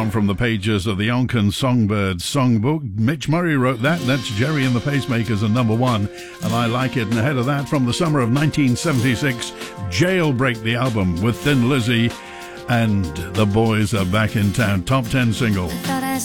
one from the pages of the Onken Songbirds songbook. Mitch Murray wrote that. That's Jerry and the Pacemakers and number one, and I like it. And ahead of that, from the summer of 1976, Jailbreak, the album with Thin Lizzy and The Boys Are Back in Town. Top 10 single.